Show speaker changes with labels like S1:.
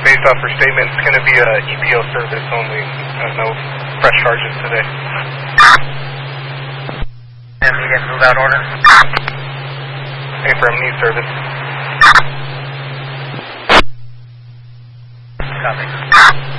S1: based off her statement, it's going to be a EPO service only. No fresh charges today.
S2: Immediate move out order.
S1: Affirm, need service.
S2: Copy.